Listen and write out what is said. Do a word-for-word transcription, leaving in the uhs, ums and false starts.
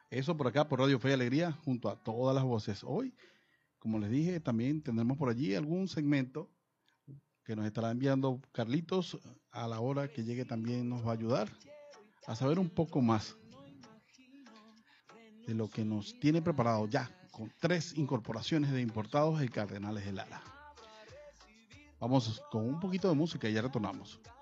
Eso por acá, por Radio Fe y Alegría, junto a todas las voces. Hoy, como les dije, también tendremos por allí algún segmento que nos estará enviando Carlitos. A la hora que llegue también nos va a ayudar a saber un poco más de lo que nos tiene preparado ya, con tres incorporaciones de importados y Cardenales de Lara. Vamos con un poquito de música y ya retornamos.